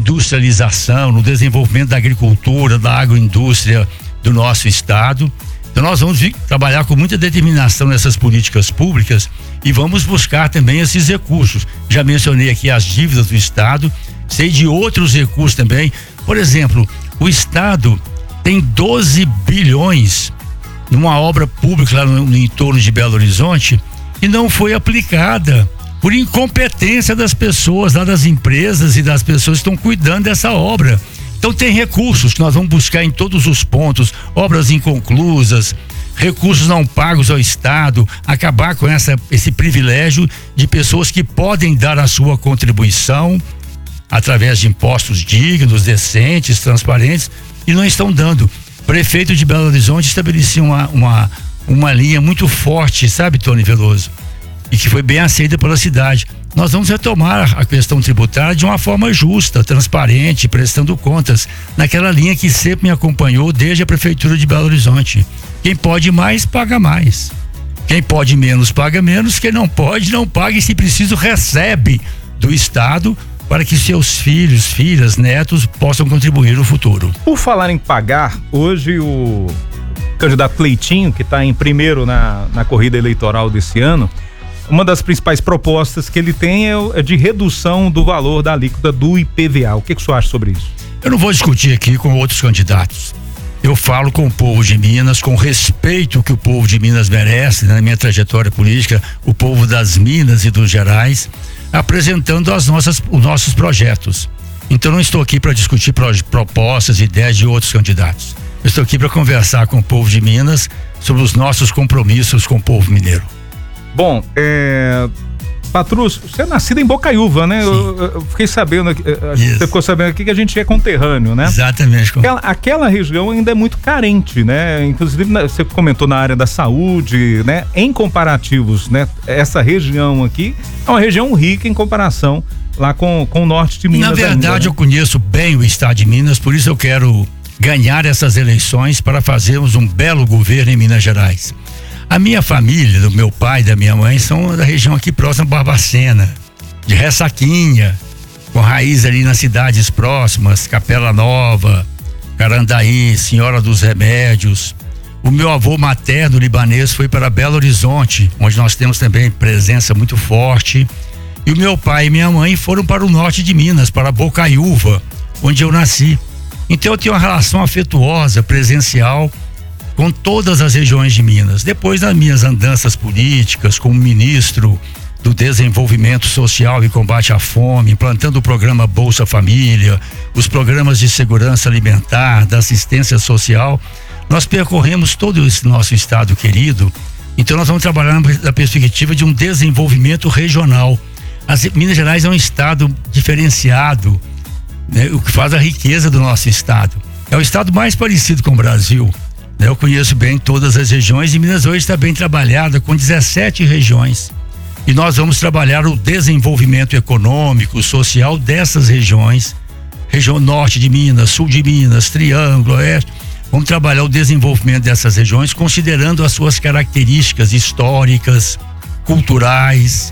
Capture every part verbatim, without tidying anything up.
industrialização, no desenvolvimento da agricultura, da agroindústria do nosso estado. Então nós vamos vir, trabalhar com muita determinação nessas políticas públicas e vamos buscar também esses recursos. Já mencionei aqui as dívidas do estado, sei de outros recursos também. Por exemplo, o estado tem doze bilhões numa obra pública lá no, no entorno de Belo Horizonte e não foi aplicada por incompetência das pessoas, lá das empresas e das pessoas que estão cuidando dessa obra. Então tem recursos que nós vamos buscar em todos os pontos, obras inconclusas, recursos não pagos ao estado, acabar com essa, esse privilégio de pessoas que podem dar a sua contribuição através de impostos dignos, decentes, transparentes, e não estão dando. O prefeito de Belo Horizonte estabelecia uma, uma, uma linha muito forte, sabe, Tony Veloso? E que foi bem aceita pela cidade. Nós vamos retomar a questão tributária de uma forma justa, transparente, prestando contas, naquela linha que sempre me acompanhou desde a prefeitura de Belo Horizonte. Quem pode mais, paga mais. Quem pode menos, paga menos. Quem não pode, não paga, e se preciso, recebe do estado para que seus filhos, filhas, netos possam contribuir no futuro. Por falar em pagar, hoje o candidato Cleitinho, que está em primeiro na, na corrida eleitoral desse ano, uma das principais propostas que ele tem é, é de redução do valor da alíquota do I P V A. O que, que o senhor acha sobre isso? Eu não vou discutir aqui com outros candidatos. Eu falo com o povo de Minas, com o respeito que o povo de Minas merece, né, na minha trajetória política, o povo das Minas e dos Gerais, apresentando as nossas, os nossos projetos. Então não estou aqui para discutir pro, propostas, ideias de outros candidatos. Eu estou aqui para conversar com o povo de Minas sobre os nossos compromissos com o povo mineiro. Bom, é... Patrus, você é nascido em Bocaiúva, né? Eu, eu fiquei sabendo, você ficou sabendo aqui que a gente é conterrâneo, né? Exatamente. Aquela, aquela região ainda é muito carente, né? Inclusive, você comentou na área da saúde, né? Em comparativos, né? Essa região aqui é uma região rica em comparação lá com, com o norte de Minas. Na verdade, ainda, né? Eu conheço bem o estado de Minas, por isso eu quero ganhar essas eleições para fazermos um belo governo em Minas Gerais. A minha família, do meu pai e da minha mãe, são da região aqui próxima a Barbacena, de Ressaquinha, com raiz ali nas cidades próximas, Capela Nova, Carandaí, Senhora dos Remédios. O meu avô materno libanês foi para Belo Horizonte, onde nós temos também presença muito forte. E o meu pai e minha mãe foram para o norte de Minas, para Bocaiúva, onde eu nasci. Então eu tenho uma relação afetuosa, presencial, com todas as regiões de Minas. Depois das minhas andanças políticas como ministro do Desenvolvimento Social e Combate à Fome, implantando o programa Bolsa Família, os programas de segurança alimentar, da assistência social, nós percorremos todo esse nosso estado querido. Então nós vamos trabalhar na perspectiva de um desenvolvimento regional. As, Minas Gerais é um estado diferenciado, né, o que faz a riqueza do nosso estado. É o estado mais parecido com o Brasil. Eu conheço bem todas as regiões e Minas hoje está bem trabalhada com dezessete regiões. E nós vamos trabalhar o desenvolvimento econômico, social dessas regiões. Região norte de Minas, sul de Minas, Triângulo, Oeste. Vamos trabalhar o desenvolvimento dessas regiões considerando as suas características históricas, culturais,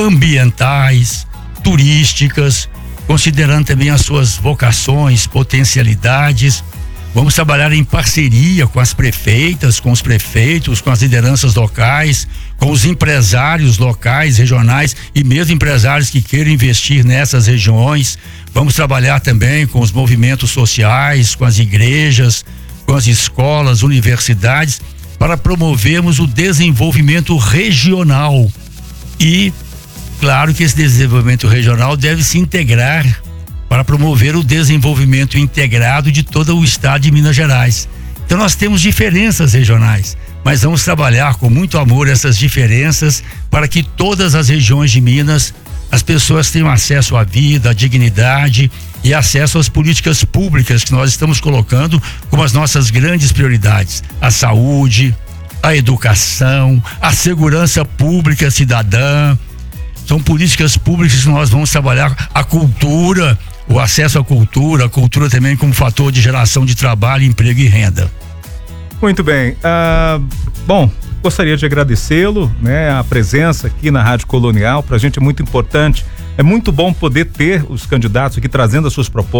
ambientais, turísticas, considerando também as suas vocações, potencialidades. Vamos trabalhar em parceria com as prefeitas, com os prefeitos, com as lideranças locais, com os empresários locais, regionais e mesmo empresários que queiram investir nessas regiões. Vamos trabalhar também com os movimentos sociais, com as igrejas, com as escolas, universidades, para promovermos o desenvolvimento regional. E, claro que esse desenvolvimento regional deve se integrar para promover o desenvolvimento integrado de todo o estado de Minas Gerais. Então nós temos diferenças regionais, mas vamos trabalhar com muito amor essas diferenças para que todas as regiões de Minas, as pessoas tenham acesso à vida, à dignidade e acesso às políticas públicas que nós estamos colocando como as nossas grandes prioridades: a saúde, a educação, a segurança pública cidadã. São políticas públicas que nós vamos trabalhar, a cultura, o acesso à cultura, a cultura também como fator de geração de trabalho, emprego e renda. Muito bem. Uh, bom, gostaria de agradecê-lo, né, a presença aqui na Rádio Colonial. Pra gente é muito importante, é muito bom poder ter os candidatos aqui trazendo as suas propostas.